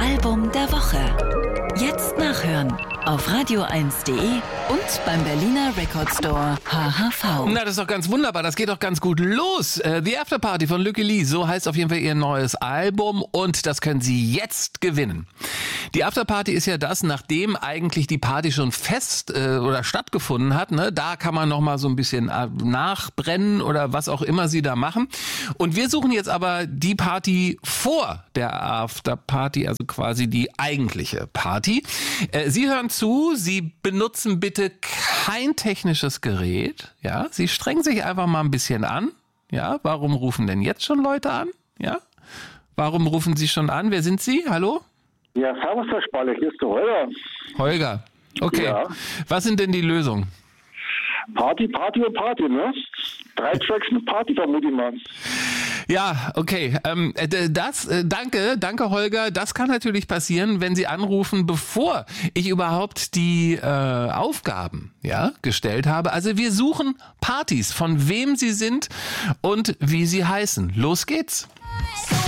Album der Woche. Jetzt nachhören auf radio1.de und beim Berliner Record Store HHV. Na, das ist doch ganz wunderbar. Das geht doch ganz gut los. The Afterparty von Lücke Lee, so heißt auf jeden Fall ihr neues Album und das können Sie jetzt gewinnen. Die Afterparty ist ja das, nachdem eigentlich die Party schon fest oder stattgefunden hat. Ne? Da kann man noch mal so ein bisschen nachbrennen oder was auch immer Sie da machen. Und wir suchen jetzt aber die Party vor der Afterparty, also quasi die eigentliche Party. Sie hören zu, Sie benutzen bitte kein technisches Gerät. Ja, Sie strengen sich einfach mal ein bisschen an. Ja, warum rufen denn jetzt schon Leute an? Ja, warum rufen Sie schon an? Wer sind Sie? Hallo? Ja, servus, Herr Spalle, hier ist der Holger. Holger, okay. Ja. Was sind denn die Lösungen? Party, Party und Party, ne? 3 Tracks mit Party, vermute ich mal. Ja, okay. Danke Holger. Das kann natürlich passieren, wenn Sie anrufen, bevor ich überhaupt die Aufgaben gestellt habe. Also wir suchen Partys, von wem sie sind und wie sie heißen. Los geht's.